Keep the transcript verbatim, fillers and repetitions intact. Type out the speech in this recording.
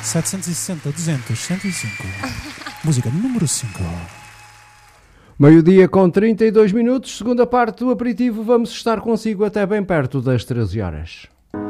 setecentos e sessenta, duzentos, cento e cinco. Música número cinco. Meio-dia com trinta e dois minutos, segunda parte do aperitivo, vamos estar consigo até bem perto das treze horas.